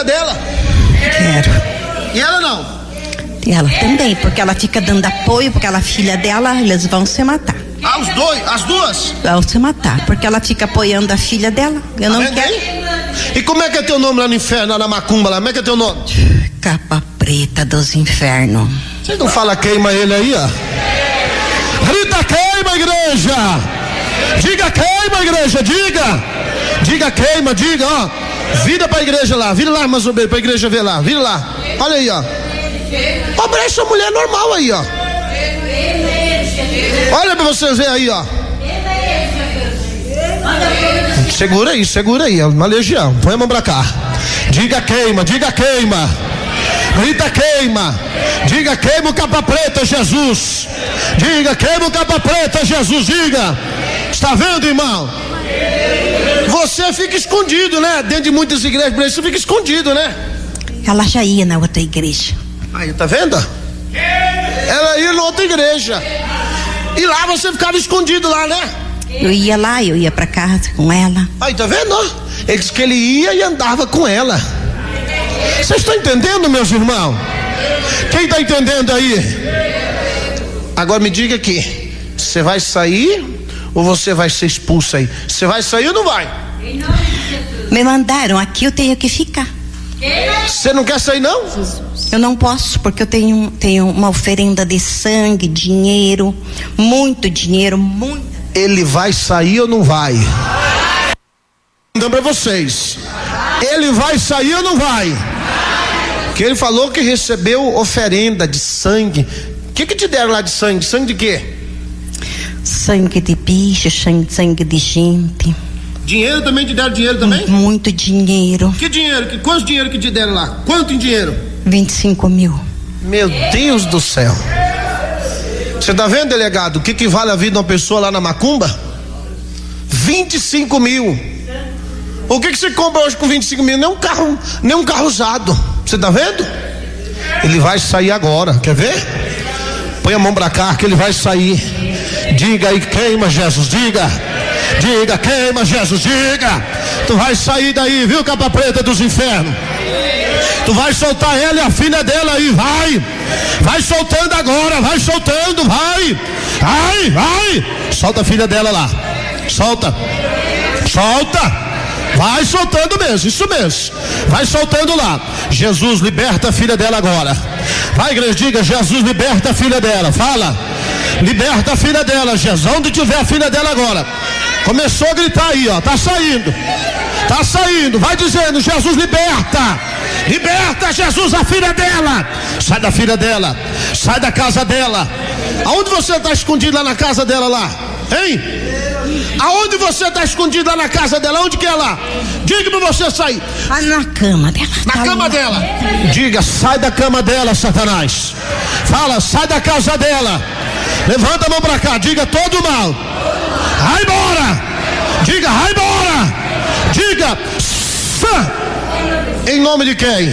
dela? Quero. E ela não? Ela também, porque ela fica dando apoio para aquela filha dela, eles vão se matar. Ah, os dois, as duas? Vão se matar, porque ela fica apoiando a filha dela. Eu não quero. Aí? E como é que é teu nome lá no inferno, lá na macumba lá? Como é que é teu nome? Capa preta dos infernos. Vocês não falam queima ele aí, ó? Grita queima, igreja! Diga queima, igreja, diga! Diga queima, diga, ó. Vira pra igreja lá, vira lá, mais ou menos, pra igreja ver lá, vira lá. Olha aí, ó. Ó, essa mulher normal aí, ó. Olha pra vocês verem aí, ó. Segura aí, é uma legião. Põe a mão pra cá. Diga queima, diga queima. Grita queima. Diga queima o capa preta, Jesus. Diga queima o capa preta, Jesus. Diga. Está vendo, irmão? Você fica escondido, né? Dentro de muitas igrejas, você fica escondido, né? Ela já ia na outra igreja. Aí, tá vendo? Ela ia na outra igreja. E lá você ficava escondido lá, né? Eu ia lá, eu ia pra casa com ela. Aí, tá vendo? Ele disse que ele ia e andava com ela. Vocês estão entendendo, meus irmãos? Quem está entendendo aí? Agora me diga aqui, você vai sair ou você vai ser expulso aí? Você vai sair ou não vai? Me mandaram aqui, eu tenho que ficar. Você não quer sair não? Eu não posso, porque eu tenho uma oferenda de sangue, dinheiro, muito dinheiro, muito. Ele vai sair ou não vai? Então para vocês, ele vai sair ou não vai? Que ele falou que recebeu oferenda de sangue. O que te deram lá de sangue? De sangue de quê? Sangue de bicho, sangue de gente. Dinheiro também te deram dinheiro também? Muito dinheiro. Que dinheiro? Quanto dinheiro que te deram lá? Quanto em dinheiro? 25 mil. Meu Deus do céu. Você tá vendo, delegado? O que vale a vida de uma pessoa lá na macumba? 25 mil. O que você compra hoje com 25 mil? Nem um carro usado. Você tá vendo? Ele vai sair agora. Quer ver? Põe a mão pra cá que ele vai sair. Diga aí, queima, Jesus, diga. Diga, queima, Jesus, diga. Tu vai sair daí, viu, capa preta dos infernos? Tu vai soltar ela e a filha dela aí, vai soltando agora, vai soltando, vai, solta a filha dela lá, solta, vai soltando mesmo, isso mesmo, vai soltando lá. Jesus, liberta a filha dela agora. Vai, igreja, diga, Jesus, liberta a filha dela, fala, liberta a filha dela, Jesus, onde tiver a filha dela agora. Começou a gritar aí, ó, tá saindo, vai dizendo, Jesus, liberta, Jesus, a filha dela. Sai da filha dela, sai da casa dela. Aonde você está escondido lá na casa dela lá? Hein? Aonde você está escondido lá na casa dela? Onde que é lá? Diga pra você sair. Na cama dela. Na cama dela. Diga, sai da cama dela, Satanás. Fala, sai da casa dela. Levanta a mão pra cá, diga todo mal. Vai embora. Diga, vai embora. Diga, em nome de quem?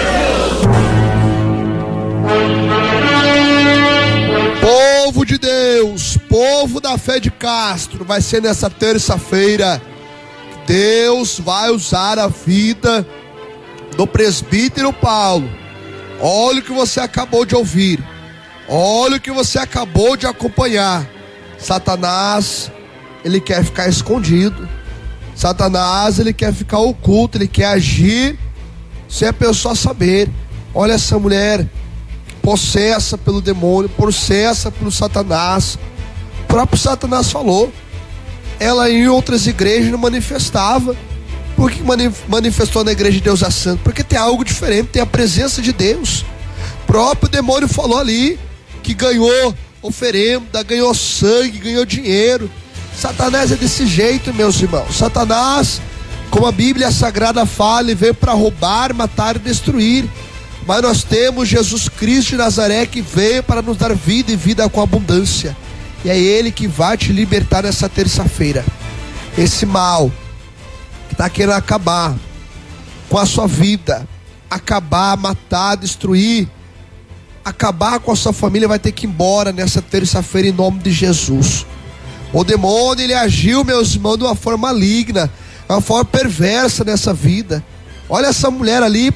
Povo de Deus, povo da fé de Castro, vai ser nessa terça-feira que Deus vai usar a vida do presbítero Paulo. Olha o que você acabou de ouvir, olha o que você acabou de acompanhar. Satanás, ele quer ficar escondido. Satanás, ele quer ficar oculto, ele quer agir sem a pessoa saber. Olha essa mulher possessa pelo demônio, possessa pelo Satanás. O próprio Satanás falou. Ela em outras igrejas não manifestava. Por que manifestou na igreja de Deus é Santo? Porque tem algo diferente, tem a presença de Deus. O próprio demônio falou ali que ganhou oferenda, ganhou sangue, ganhou dinheiro. Satanás é desse jeito, meus irmãos. Satanás, como a Bíblia Sagrada fala, ele veio para roubar, matar e destruir. Mas nós temos Jesus Cristo de Nazaré que veio para nos dar vida e vida com abundância. E é Ele que vai te libertar nessa terça-feira. Esse mal que está querendo acabar com a sua vida, acabar, matar, destruir, acabar com a sua família, vai ter que ir embora nessa terça-feira em nome de Jesus. O demônio, ele agiu, meus irmãos, de uma forma maligna, uma forma perversa nessa vida. Olha essa mulher ali,